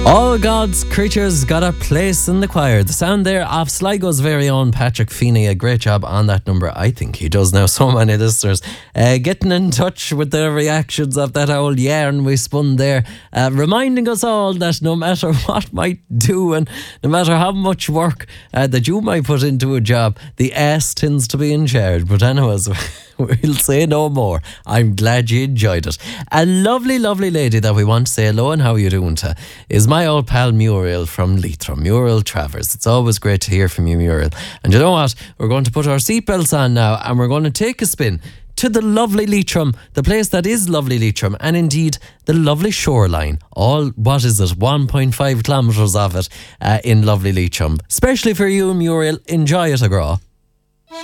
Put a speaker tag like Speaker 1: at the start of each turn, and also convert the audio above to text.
Speaker 1: All God's creatures got a place in the choir. The sound there of Sligo's very own Patrick Feeney. A great job on that number. I think he does now. So many listeners getting in touch with their reactions of that old yarn we spun there, reminding us all that no matter what might do and no matter how much work that you might put into a job, the ass tends to be in charge. But anyways, we'll say no more. I'm glad you enjoyed it. A lovely, lovely lady that we want to say hello and how are you doing to is my old pal Muriel from Leitrim, Muriel Travers. It's always great to hear from you, Muriel. And you know what? We're going to put our seatbelts on now and we're going to take a spin to the lovely Leitrim, the place that is lovely Leitrim, and indeed the lovely shoreline. All, 1.5 kilometres of it in lovely Leitrim. Especially for you, Muriel. Enjoy it, agra.